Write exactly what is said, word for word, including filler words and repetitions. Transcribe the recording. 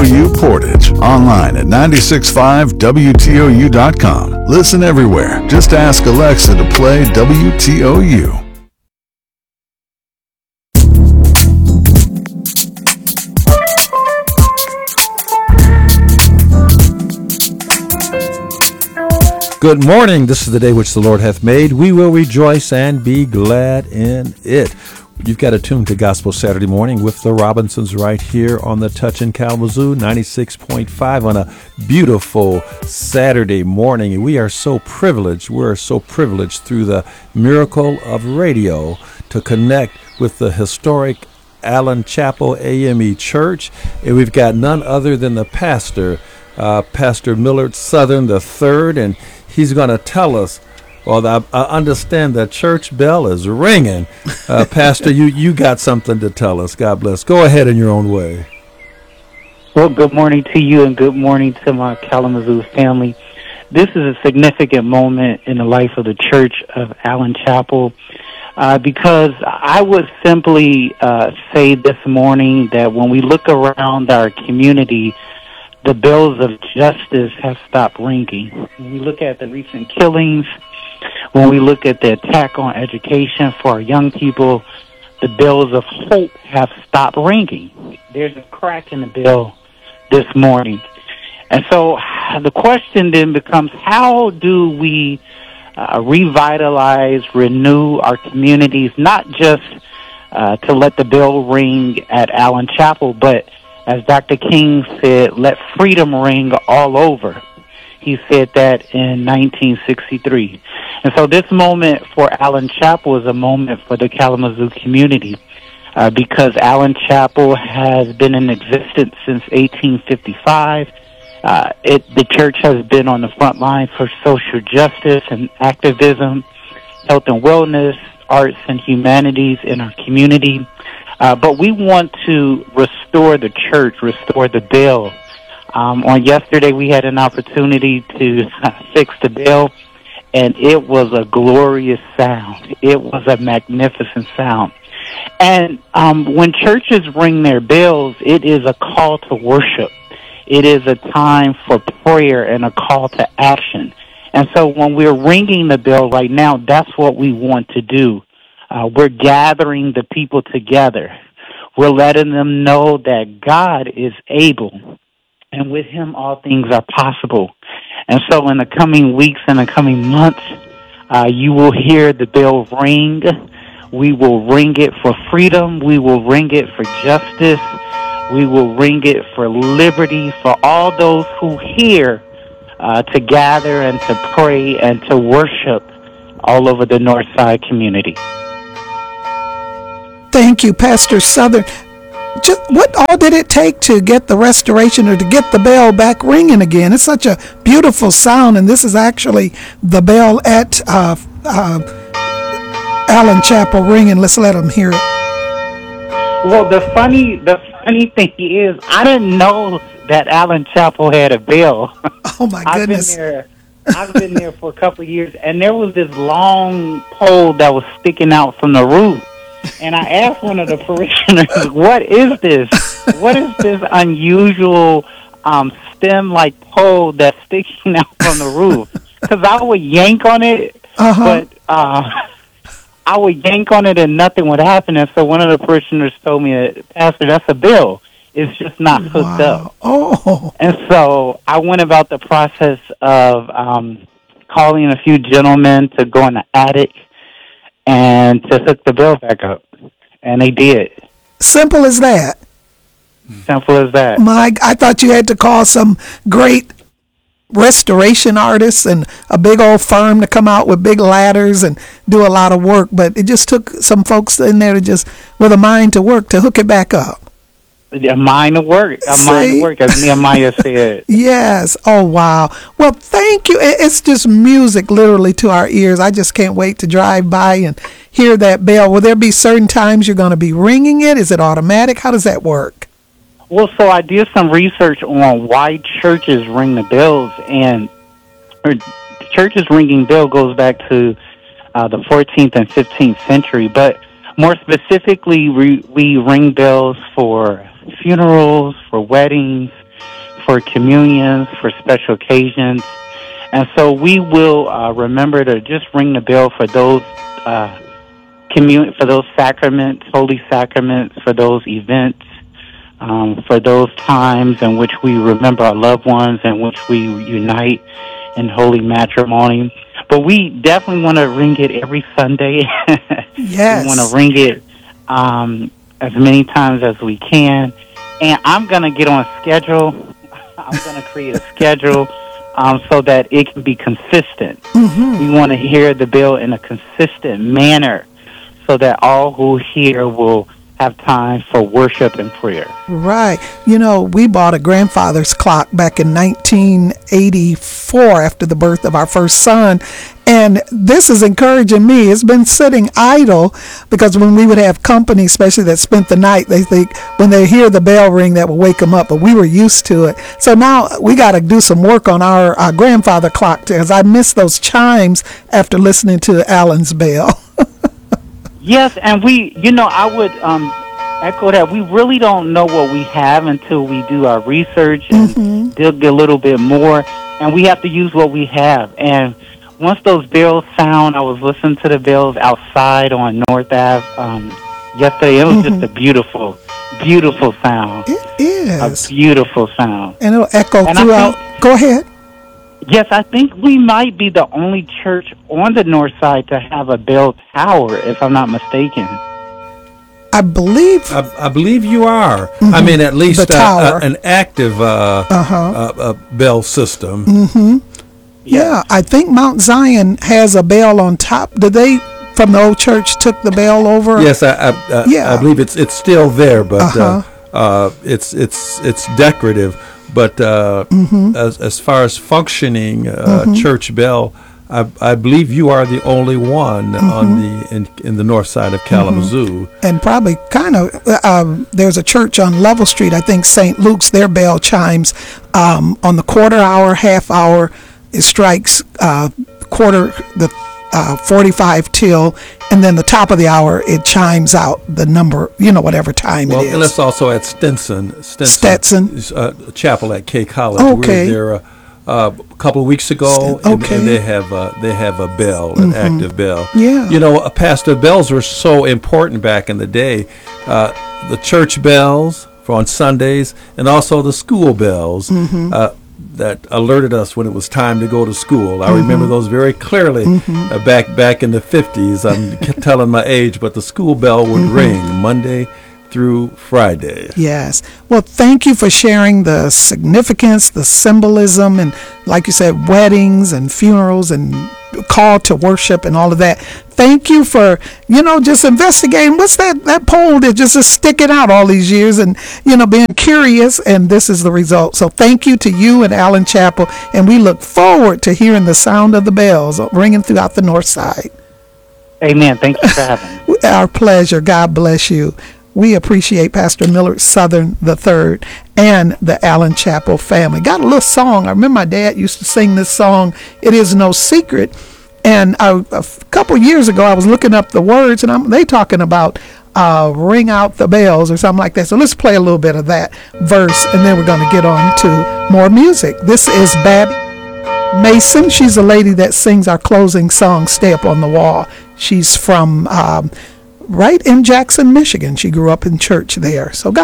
U Portage. Online at nine six five W T O U dot com. Listen everywhere. Just ask Alexa to play W T O U. Good morning. This is the day which the Lord hath made. We will rejoice and be glad in it. You've got to tune to Gospel Saturday Morning with the Robinsons right here on the Touch in Kalamazoo, ninety-six point five on a beautiful Saturday morning. And we are so privileged, we're so privileged through the miracle of radio to connect with the historic Allen Chapel A M E Church. And we've got none other than the pastor, uh, Pastor Millard Southern the third, and he's going to tell us. Well, I, I understand the church bell is ringing. Uh, Pastor, you, you got something to tell us. God bless. Go ahead in your own way. Well, good morning to you and good morning to my Kalamazoo family. This is a significant moment in the life of the Church of Allen Chapel uh, because I would simply uh, say this morning that when we look around our community, the bells of justice have stopped ringing. When we look at the recent killings, when we look at the attack on education for our young people, the bells of hope have stopped ringing. There's a crack in the bell this morning. And so the question then becomes, how do we uh, revitalize, renew our communities, not just uh, to let the bell ring at Allen Chapel, but as Doctor King said, let freedom ring all over. He said that in nineteen sixty-three. And so this moment for Allen Chapel is a moment for the Kalamazoo community uh, because Allen Chapel has been in existence since eighteen fifty-five. Uh, it, the church has been on the front line for social justice and activism, health and wellness, arts and humanities in our community. Uh, but we want to restore the church, restore the bell. Um, on yesterday, we had an opportunity to fix the bell, and it was a glorious sound. It was a magnificent sound. And um, when churches ring their bells, it is a call to worship. It is a time for prayer and a call to action. And so when we're ringing the bell right now, that's what we want to do. Uh, we're gathering the people together. We're letting them know that God is able, and with him all things are possible. And so in the coming weeks and the coming months, uh, you will hear the bell ring. We will ring it for freedom. We will ring it for justice. We will ring it for liberty, for all those who hear uh, to gather and to pray and to worship all over the Northside community. Thank you, Pastor Southern. Just what all did it take to get the restoration or to get the bell back ringing again? It's such a beautiful sound, and this is actually the bell at uh, uh, Allen Chapel ringing. Let's let them hear it. Well, the funny, the funny thing is, I didn't know that Allen Chapel had a bell. Oh my goodness! I've been there. I've been there for a couple of years, and there was this long pole that was sticking out from the roof. And I asked one of the parishioners, what is this? What is this unusual um, stem-like pole that's sticking out from the roof? Because I would yank on it, uh-huh. but uh, I would yank on it and nothing would happen. And so one of the parishioners told me, Pastor, that's a bell. It's just not hooked wow. up. Oh. And so I went about the process of um, calling a few gentlemen to go in the attic and to hook the bell back up. And they did. Simple as that. Simple as that. My, I thought you had to call some great restoration artists and a big old firm to come out with big ladders and do a lot of work. But it just took some folks in there to just, with a mind to work, to hook it back up. A mind to work. A See? mind to work, as Nehemiah said. Yes. Oh, wow. Well, thank you. It's just music literally to our ears. I just can't wait to drive by and hear that bell. Will there be certain times you're going to be ringing it? Is it automatic? How does that work? Well, so I did some research on why churches ring the bells, and the church's ringing bell goes back to uh, the fourteenth and fifteenth century, but more specifically, we, we ring bells for funerals, for weddings, for communions, for special occasions. And so we will uh, remember to just ring the bell for those uh, commun- for those sacraments, holy sacraments, for those events, um, for those times in which we remember our loved ones, in which we unite in holy matrimony. But we definitely want to ring it every Sunday. Yes. We want to ring it um, as many times as we can. And I'm going to get on a schedule. I'm going to create a schedule um, so that it can be consistent. Mm-hmm. We want to hear the bell in a consistent manner so that all who hear will have time for worship and prayer. Right. You know, we bought a grandfather's clock back in nineteen eighty-four after the birth of our first son. And this is encouraging me. It's been sitting idle because when we would have company, especially that spent the night, they think when they hear the bell ring, that will wake them up. But we were used to it. So now we got to do some work on our, our grandfather clock because I miss those chimes after listening to Alan's bell. Yes, and we, you know, I would um, echo that. We really don't know what we have until we do our research and Mm-hmm. dig a little bit more, and we have to use what we have. And once those bells sound, I was listening to the bells outside on North Ave um, yesterday. It was Mm-hmm. just a beautiful, beautiful sound. It is. A beautiful sound. And it'll echo And I throughout. think- Go ahead. Yes, I think we might be the only church on the north side to have a bell tower, if I'm not mistaken. I believe. I, I believe you are. I mean, at least The uh, tower. uh, an active uh, Uh-huh. uh, uh, bell system. Yeah, I think Mount Zion has a bell on top. Did they, from the old church, took the bell over? Yes, I, I, uh, Yeah. I believe it's it's still there, but Uh-huh. uh, uh, it's it's it's decorative. But uh, Mm-hmm. as as far as functioning uh, church bell, I, I believe you are the only one Mm-hmm. on the in, in the north side of Kalamazoo. And probably kind of, uh, um, there's a church on Level Street, I think Saint Luke's, their bell chimes um, on the quarter hour, half hour, it strikes uh, quarter, the uh, forty-five till, and then the top of the hour, it chimes out the number, you know, whatever time Well, it and is. it's also at Stinson, Stetson. uh, Chapel at K College. Okay. We were there uh, uh, a couple of weeks ago, Sten- and, okay. and they have uh, they have a bell, an active bell. Yeah. You know, uh, Pastor, bells were so important back in the day. Uh, the church bells for on Sundays, and also the school bells. Uh, that alerted us when it was time to go to school. I remember those very clearly uh, back back in the fifties. I'm telling my age, but the school bell would ring Monday through Friday. Yes. Well, thank you for sharing the significance, the symbolism, and like you said, weddings and funerals and call to worship and all of that. Thank you for, you know, just investigating. What's that, that pole that just is sticking out all these years and, you know, being curious, and this is the result. So thank you to you and Allen Chapel, and we look forward to hearing the sound of the bells ringing throughout the north side. Amen. Thank you for having me. Our pleasure. God bless you. We appreciate Pastor Millard Southern the third and the Allen Chapel family. Got a little song. I remember my dad used to sing this song, It Is No Secret. And I, a couple years ago, I was looking up the words, and I'm, they talking about uh, ring out the bells or something like that. So let's play a little bit of that verse, and then we're going to get on to more music. This is Babby Mason. She's a lady that sings our closing song, Stay Up on the Wall. She's from... Um, right in Jackson, Michigan. She grew up in church there. So God